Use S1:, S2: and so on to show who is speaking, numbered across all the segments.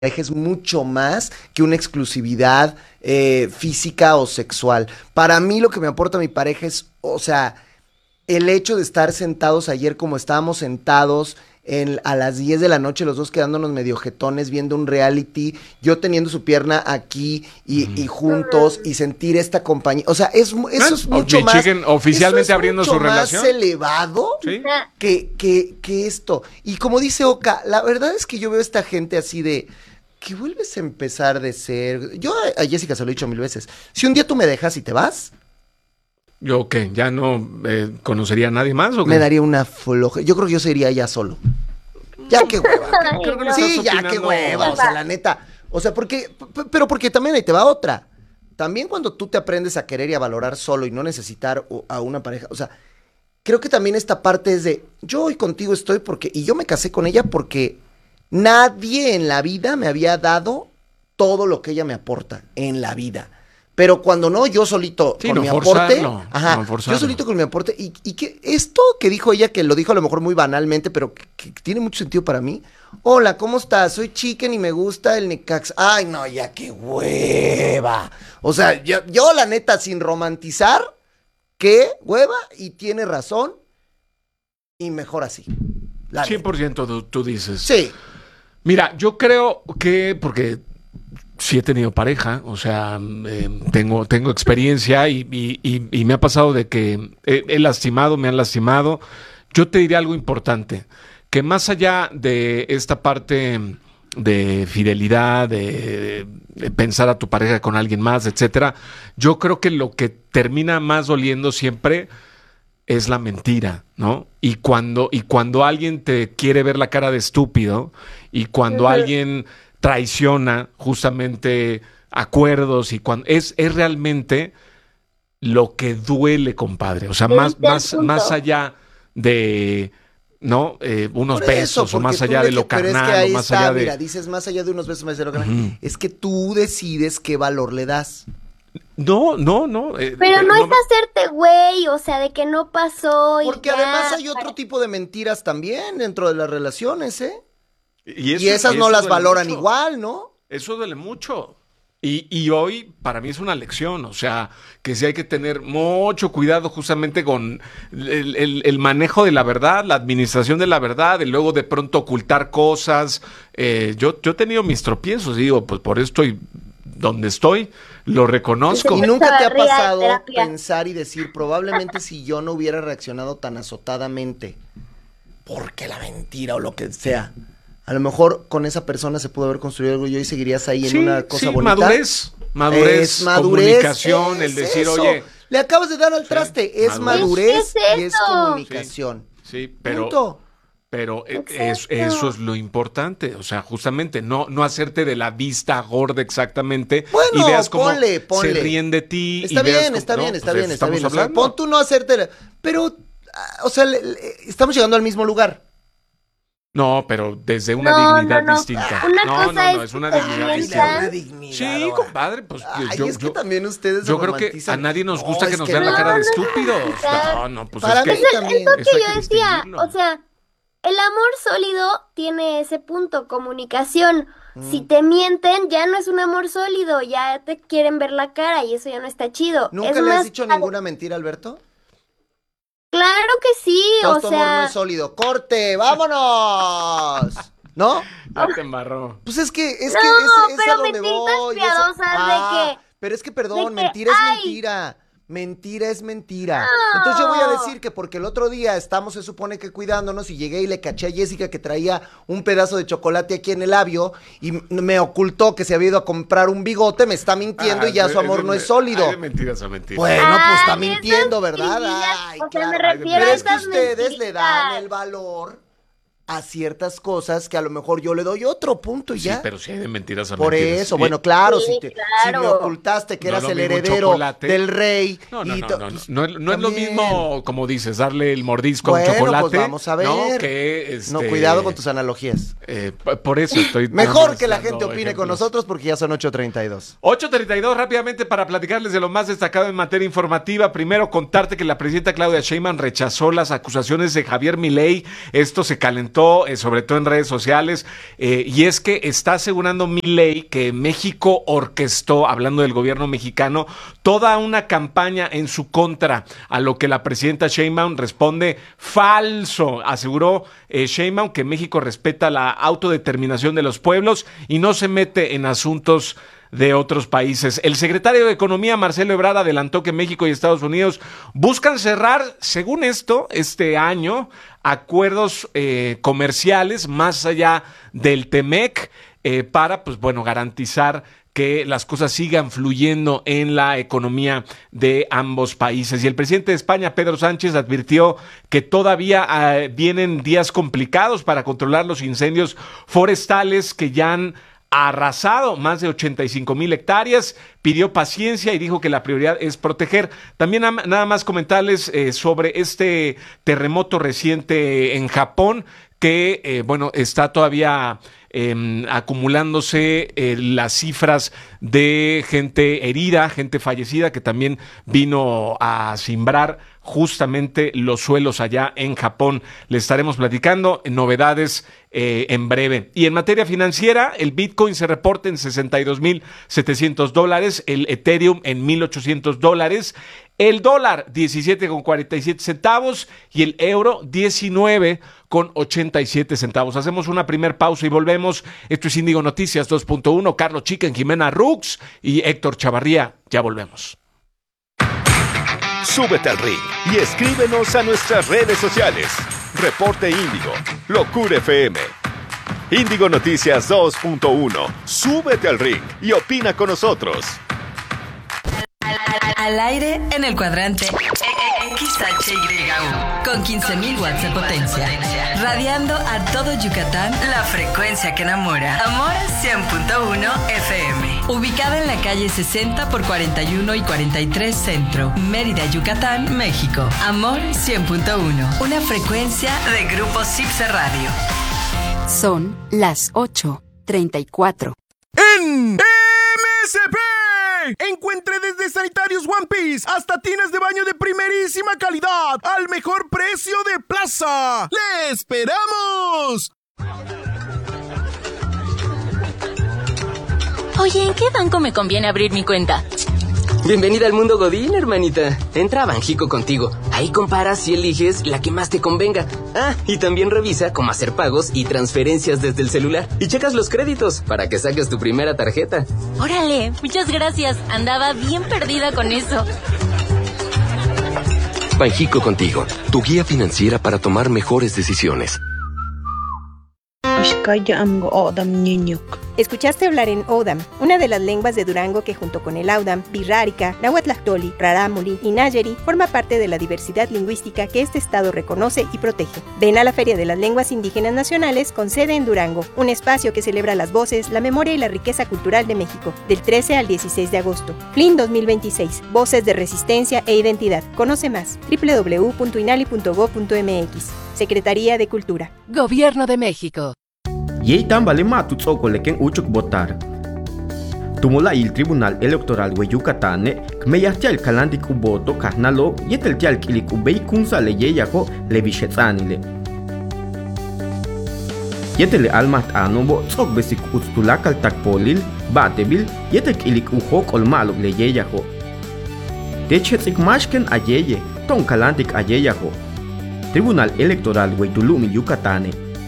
S1: es mucho más que una exclusividad física o sexual. Para mí lo que me aporta mi pareja es, o sea, el hecho de estar sentados ayer como estábamos sentados a las 10 de la noche, los dos quedándonos medio jetones viendo un reality, yo teniendo su pierna aquí y juntos y sentir esta compañía. O sea, eso es mucho más.
S2: Oficialmente abriendo su relación.
S1: Más elevado
S2: ¿Sí?
S1: que esto. Y como dice Oka, la verdad es que yo veo a esta gente así de que vuelves a empezar de ser. Yo a Jessica se lo he dicho 1000 veces. Si un día tú me dejas y te vas,
S2: ¿yo qué? ¿Ya no conocería a nadie más o qué?
S1: me daría una floja. Yo creo que yo sería ella solo. Ya qué hueva.
S2: Creo que le
S1: Sí,
S2: estás
S1: ya
S2: opinando.
S1: qué hueva. O sea, la neta. O sea, pero porque también ahí te va otra. También cuando tú te aprendes a querer y a valorar solo y no necesitar a una pareja. O sea, creo que también esta parte es de yo hoy contigo estoy porque. Y yo me casé con ella porque nadie en la vida me había dado todo lo que ella me aporta en la vida. Pero cuando no, yo solito
S2: Sí,
S1: con
S2: no
S1: mi
S2: forzarlo,
S1: aporte. Ajá.
S2: no forzarlo.
S1: Yo solito con mi aporte. Y que esto que dijo ella, que lo dijo a lo mejor muy banalmente, pero que tiene mucho sentido para mí. Hola, ¿cómo estás? Soy Chicken y me gusta el Necaxa. Ay, no, ya qué hueva. O sea, yo la neta, sin romantizar, qué hueva, y tiene razón. Y mejor así.
S2: 100% tú dices.
S1: Sí.
S2: Mira, yo creo que, porque sí he tenido pareja, o sea, tengo experiencia y me ha pasado de que he lastimado, me han lastimado. Yo te diré algo importante, que más allá de esta parte de fidelidad, de pensar a tu pareja con alguien más, etcétera, yo creo que lo que termina más doliendo siempre es la mentira, ¿no? Y cuando alguien te quiere ver la cara de estúpido y cuando alguien traiciona justamente acuerdos y cuando es realmente lo que duele, compadre. O sea, más allá de ¿no? Unos
S1: Por
S2: besos
S1: eso,
S2: o más
S1: porque
S2: allá
S1: tú
S2: de lo
S1: pero es que
S2: carnal o
S1: ahí
S2: más
S1: está,
S2: allá de...
S1: mira, dices más allá de unos besos, más allá de lo carnal. Es que tú decides qué valor le das.
S2: No.
S3: Pero no es hacerte güey, o sea, de que no pasó y
S1: Porque
S3: ya.
S1: además hay otro tipo de mentiras también dentro de las relaciones, ¿eh?
S2: Y
S1: esas no las
S2: duele
S1: valoran
S2: mucho.
S1: igual, ¿no?
S2: Eso duele mucho. Y hoy para mí es una lección, o sea, que sí hay que tener mucho cuidado justamente con el manejo de la verdad, la administración de la verdad, y luego de pronto ocultar cosas. Yo he tenido mis tropiezos, digo, pues por eso estoy donde estoy, lo reconozco.
S1: Y nunca te ha
S3: Barriga de
S1: pasado
S3: terapia.
S1: pensar y decir, probablemente si yo no hubiera reaccionado tan azotadamente, porque la mentira o lo que sea, a lo mejor con esa persona se pudo haber construido algo y hoy seguirías ahí en una cosa bonita.
S2: Madurez, comunicación, el
S1: es
S2: decir,
S1: eso.
S2: oye...
S1: Le acabas de dar al traste, es madurez
S3: ¿Qué es
S1: y es
S3: eso?
S1: comunicación.
S2: Sí,
S1: Punto.
S2: pero
S3: Exacto.
S2: eso es lo importante, o sea, justamente no hacerte de la vista gorda exactamente
S1: Bueno,
S2: y veas cómo
S1: ponle.
S2: se ríen de ti.
S1: Está
S2: y veas
S1: bien,
S2: cómo-
S1: está
S2: no,
S1: bien,
S2: pues
S1: está bien, está
S2: estamos
S1: bien. O sea,
S2: hablando.
S1: pon tú no hacerte, pero, o sea, estamos llegando al mismo lugar.
S2: No, pero desde una
S3: No,
S2: dignidad
S3: no.
S2: distinta.
S3: Una
S2: no,
S3: cosa
S2: no,
S3: es
S2: es una
S3: que
S2: dignidad
S3: te
S2: distinta.
S3: mientan.
S2: Sí, compadre, pues
S1: Ay, es que también ustedes
S2: yo creo que
S1: romantizan.
S2: a nadie nos
S1: No,
S2: gusta que
S1: es
S2: nos
S1: que
S2: vean la
S1: no.
S2: cara de
S3: No, no,
S2: estúpidos.
S3: no.
S2: No, pues
S1: Para
S2: es que
S1: mí también.
S3: Es lo
S2: eso
S3: que
S2: hay
S3: yo
S2: que
S3: decía,
S2: distinguirlo.
S3: o sea, el amor sólido tiene ese punto, comunicación. Si te mienten, ya no es un amor sólido, ya te quieren ver la cara y eso ya no está chido.
S1: ¿Nunca
S3: Es
S1: le has
S3: más
S1: dicho
S3: padre.
S1: ninguna mentira, Alberto?
S3: Claro que sí,
S1: Todo
S3: o
S1: tu amor no
S3: sea,
S1: es sólido. ¡Corte! ¡Vámonos! ¿No?
S2: Ya te embarró.
S1: Pues es que es
S3: No,
S1: a
S3: pero
S1: donde
S3: mentiritas
S1: voy.
S3: piadosas de que-
S1: Pero es que, perdón,
S3: de que,
S1: mentira es
S3: ay.
S1: mentira. Mentira es mentira.
S3: No.
S1: Entonces yo voy a decir que porque el otro día estamos, se supone que cuidándonos, y llegué y le caché a Jessica que traía un pedazo de chocolate aquí en el labio y me ocultó que se había ido a comprar un bigote, me está mintiendo y ya su amor no es sólido.
S2: Hay de mentiras a mentiras.
S1: Bueno, pues está
S3: Ay,
S1: mintiendo,
S3: esas
S1: ¿verdad?
S3: mentiras,
S1: Ay,
S3: o sea, me
S1: claro.
S3: refiero
S1: Pero
S3: a
S1: es que
S3: esas
S1: ustedes le dan
S3: mentiritas.
S1: el valor a ciertas cosas que a lo mejor yo le doy otro punto y
S2: Sí,
S1: ya.
S2: pero sí hay de mentiras a
S1: Por
S2: mentiras.
S1: eso,
S2: Y-
S1: bueno, claro,
S3: Sí,
S1: si
S3: claro.
S1: me ocultaste que
S2: No
S1: eras
S2: es lo
S1: el
S2: mismo un
S1: heredero
S2: chocolate.
S1: del rey.
S2: No,
S1: y
S2: no es lo
S1: también.
S2: mismo, como dices, darle el mordisco a un
S1: Bueno,
S2: chocolate.
S1: pues vamos a ver.
S2: No, que
S1: No, cuidado con tus analogías.
S2: por eso estoy...
S1: Mejor que la
S2: dando
S1: gente opine con
S2: ejemplos.
S1: nosotros porque ya son 8:32.
S2: 8:32 rápidamente para platicarles de lo más destacado en materia informativa. Primero, contarte que la presidenta Claudia Sheinbaum rechazó las acusaciones de Javier Milei. Esto se calentó comentó, sobre todo en redes sociales, y es que está asegurando Milei que México orquestó, hablando del gobierno mexicano, toda una campaña en su contra, a lo que la presidenta Sheinbaum responde falso. Aseguró Sheinbaum que México respeta la autodeterminación de los pueblos y no se mete en asuntos de otros países. El secretario de Economía, Marcelo Ebrard, adelantó que México y Estados Unidos buscan cerrar, según esto, este año, acuerdos comerciales más allá del TEMEC para, pues bueno, garantizar que las cosas sigan fluyendo en la economía de ambos países. Y el presidente de España, Pedro Sánchez, advirtió que todavía vienen días complicados para controlar los incendios forestales que ya han arrasado más de 85,000 hectáreas, pidió paciencia y dijo que la prioridad es proteger. También nada más comentarles sobre este terremoto reciente en Japón que, está todavía acumulándose las cifras de gente herida, gente fallecida, que también vino a cimbrar justamente los suelos allá en Japón. Les estaremos platicando novedades en breve. Y en materia financiera, el Bitcoin se reporta en $62,700, el Ethereum en $1,800, el dólar 17,47 centavos y el euro 19,87 centavos. Hacemos una primer pausa y volvemos. Esto es Índigo Noticias 2.1. Carlos Chicken, Jimena Rux y Héctor Chavarría. Ya volvemos.
S4: Súbete al ring y escríbenos a nuestras redes sociales. Reporte Índigo, Locura FM. Índigo Noticias 2.1. Súbete al ring y opina con nosotros.
S5: Al aire en el cuadrante XHYU con 15,000 watts de potencia, radiando a todo Yucatán la frecuencia que enamora. Amor 100.1 FM, ubicada en la calle 60 por 41 y 43 Centro, Mérida, Yucatán, México. Amor 100.1, una frecuencia de Grupo Cipse Radio.
S6: Son las 8:34.
S7: En MSP encuentre desde sanitarios One Piece hasta tinas de baño de primerísima calidad al mejor precio de plaza. ¡Le esperamos!
S8: Oye, ¿en qué banco me conviene abrir mi cuenta?
S9: Bienvenida al mundo Godín, hermanita. Entra a Banjico Contigo. Ahí comparas y eliges la que más te convenga. Ah, y también revisa cómo hacer pagos y transferencias desde el celular. Y checas los créditos para que saques tu primera tarjeta.
S8: Órale, muchas gracias. Andaba bien perdida con eso.
S10: Banjico Contigo, tu guía financiera para tomar mejores decisiones.
S11: Escuchaste hablar en Odam, una de las lenguas de Durango que junto con el Audam, Birrárica, Nahuatlactoli, Rarámuri y Nayeri forma parte de la diversidad lingüística que este estado reconoce y protege. Ven a la Feria de las Lenguas Indígenas Nacionales con sede en Durango, un espacio que celebra las voces, la memoria y la riqueza cultural de México, del 13 al 16 de agosto. FLIN 2026, Voces de Resistencia e Identidad. Conoce más, www.inali.gov.mx. Secretaría de Cultura.
S6: Gobierno de México.
S12: Yei tambale matu tsoko leken uchuk votar. Tumula il Tribunal Electoral we Yucatán, kmeyahtial kalandik uboto kahnalo yeteltial kilik ubei kunsa le yeyaho le bishetsanile. Yetele almat anobo tsok besik utstulakal takpolil, batebil, yetel kilik uhok olmalok le yeyaho. Techetsik mashken ayeye, ton kalandik ayeyaho. Tribunal Electoral we Tulumi Yucatán.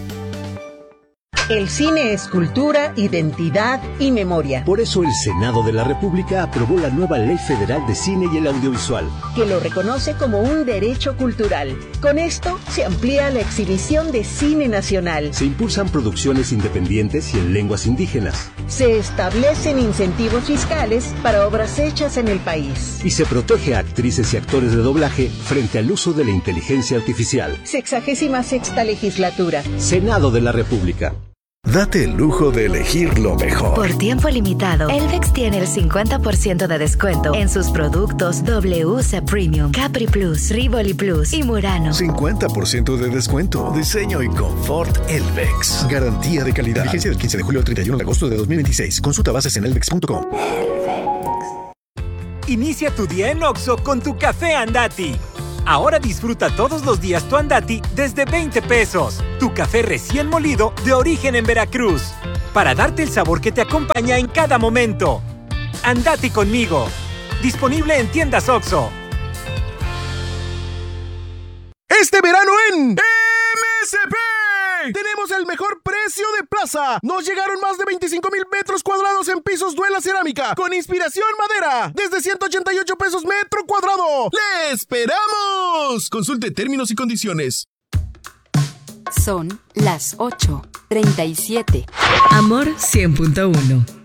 S13: El cine es cultura, identidad y memoria.
S14: Por eso el Senado de la República aprobó la nueva Ley Federal de Cine y el Audiovisual,
S13: que lo reconoce como un derecho cultural. Con esto se amplía la exhibición de cine nacional.
S14: Se impulsan producciones independientes y en lenguas indígenas.
S13: Se establecen incentivos fiscales para obras hechas en el país.
S14: Y se protege a actrices y actores de doblaje frente al uso de la inteligencia artificial.
S13: 66ª legislatura.
S14: Senado de la República.
S15: Date el lujo de elegir lo mejor.
S16: Por tiempo limitado, Elvex tiene el 50% de descuento en sus productos WC Premium, Capri Plus, Rivoli Plus y Murano.
S15: 50% de descuento. Diseño y confort Elvex. Garantía de calidad. Vigencia del 15 de julio al 31 de agosto de 2026. Consulta bases en elvex.com.
S17: Inicia tu día en Oxxo con tu café Andati. Ahora disfruta todos los días tu Andati desde 20 pesos. Tu café recién molido de origen en Veracruz. Para darte el sabor que te acompaña en cada momento. Andati conmigo. Disponible en tiendas OXXO.
S7: Este verano en MSP tenemos el mejor precio de plaza. Nos llegaron más de 25,000 metros cuadrados en pisos Duela Cerámica con inspiración madera desde 188 pesos metro cuadrado. ¡Le esperamos! Consulte términos y condiciones.
S6: Son las 8:37.
S5: Amor 100.1.